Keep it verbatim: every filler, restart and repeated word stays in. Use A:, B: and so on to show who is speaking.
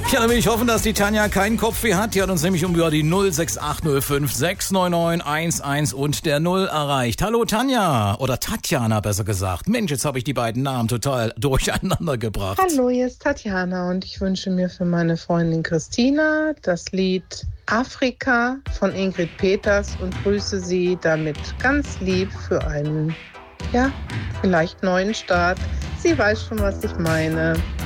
A: Ja, dann will ich hoffen, dass die Tanja keinen Kopfweh hat. Die hat uns nämlich um die null sechs acht null fünf sechs neun neun eins eins und der null erreicht. Hallo Tanja, oder Tatjana besser gesagt. Mensch, jetzt habe ich die beiden Namen total durcheinander gebracht.
B: Hallo, hier ist Tatjana und ich wünsche mir für meine Freundin Christina das Lied Afrika von Ingrid Peters und grüße sie damit ganz lieb für einen, ja, vielleicht neuen Start. Sie weiß schon, was ich meine.